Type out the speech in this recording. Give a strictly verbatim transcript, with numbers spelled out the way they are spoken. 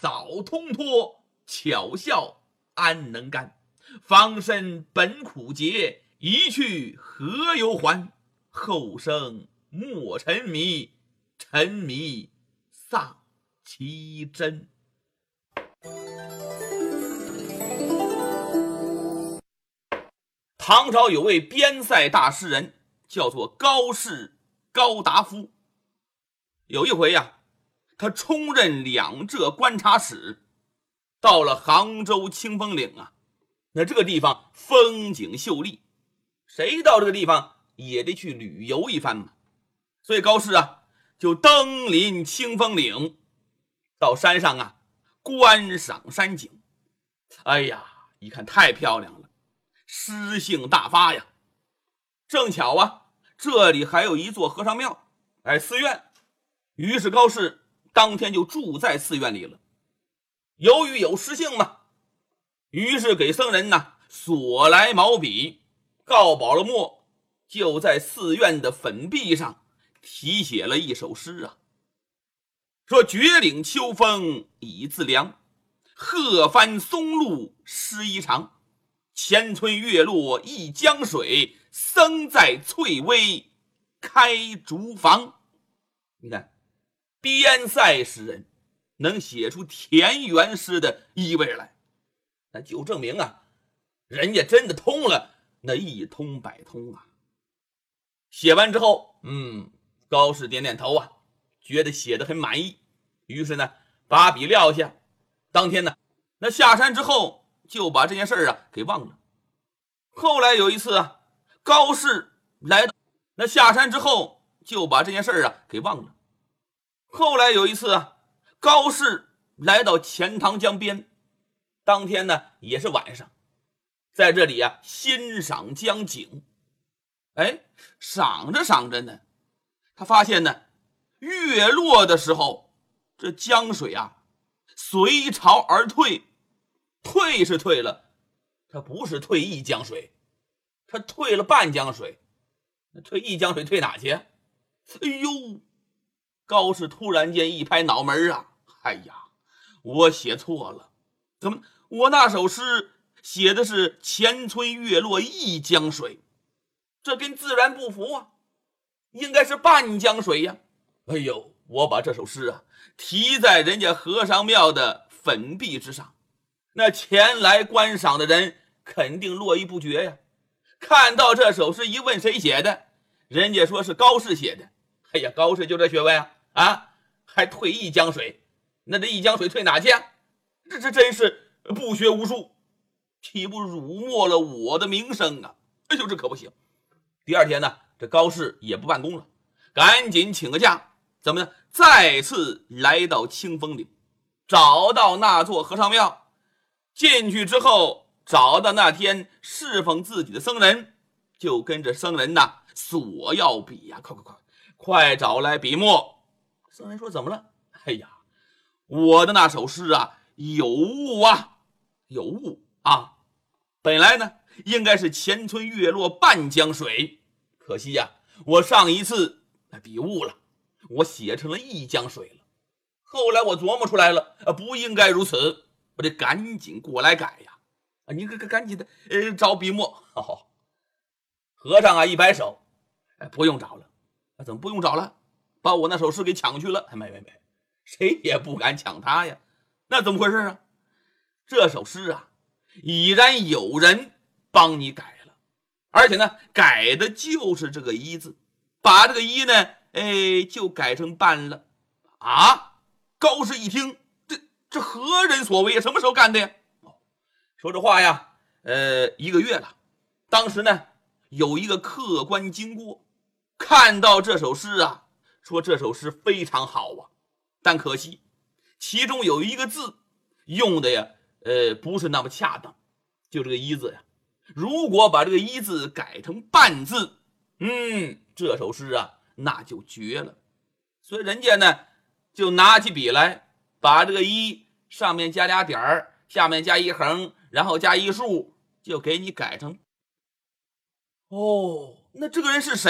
早通脱，巧笑安能干？方身本苦节，一去何由还？后生莫沉迷，沉迷丧其真。唐朝有位边塞大诗人，叫做高适高达夫。有一回呀、啊，他充任两浙观察使，到了杭州清风岭啊，那这个地方风景秀丽，谁到这个地方也得去旅游一番嘛。所以高适啊，就登临清风岭，到山上啊观赏山景。哎呀，一看太漂亮了，诗兴大发呀。正巧啊，这里还有一座和尚庙，哎，寺院。于是高适当天就住在寺院里了。由于有诗兴嘛，于是给僧人呢索来毛笔，告饱了墨，就在寺院的粉壁上题写了一首诗啊，说：绝岭秋风已自凉，鹤翻松露湿衣长。前村月落一江水，僧在翠微开竹房。你看，边塞诗人能写出田园诗的意味来，那就证明啊，人家真的通了那一通百通啊。写完之后，嗯，高适点点头啊，觉得写得很满意，于是呢，把笔撂下。当天呢，那下山之后就把这件事啊给忘了。后来有一次啊，高适来到那下山之后就把这件事啊给忘了。后来有一次啊，高适来到钱塘江边，当天呢也是晚上，在这里啊欣赏江景。哎，赏着赏着呢，他发现呢，月落的时候，这江水啊随潮而退，退是退了，它不是退一江水，它退了半江水。那退一江水退哪去？哎呦！高适突然间一拍脑门啊，哎呀，我写错了，怎么我那首诗写的是前村月落一江水，这跟自然不符啊，应该是半江水呀。哎呦，我把这首诗啊题在人家和尚庙的粉壁之上，那前来观赏的人肯定络绎不绝呀。看到这首诗一问谁写的，人家说是高适写的。哎呀，高适就这学问啊啊，还退一江水，那这一江水退哪去啊？这这真是不学无术，岂不辱没了我的名声啊？哎呦，这可不行。第二天呢，这高适也不办公了，赶紧请个假，怎么呢？再次来到清风岭，找到那座和尚庙，进去之后找到那天侍奉自己的僧人，就跟着僧人呐索要笔呀、啊，快快快快找来笔墨。僧人说：怎么了？哎呀，我的那首诗啊有误啊，有误啊！本来呢应该是前村月落半江水，可惜呀、啊，我上一次笔误了，我写成了一江水了。后来我琢磨出来了，不应该如此，我得赶紧过来改呀！啊，你赶紧的，呃，找笔墨。哦，和尚啊一摆手，哎，不用找了。啊，怎么不用找了？把我那首诗给抢去了？没没没，谁也不敢抢他呀。那怎么回事啊？这首诗啊，已然有人帮你改了，而且呢，改的就是这个一字，把这个一呢，哎，就改成半了。啊！高适一听，这这何人所为？什么时候干的呀？说这话呀，呃，一个月了。当时呢，有一个客官经过，看到这首诗啊，说这首诗非常好啊，但可惜其中有一个字用的呀，呃，不是那么恰当，就这个一字呀。如果把这个一字改成半字，嗯，这首诗啊，那就绝了。所以人家呢，就拿起笔来，把这个一上面加俩点儿，下面加一横，然后加一竖，就给你改成。哦，那这个人是谁？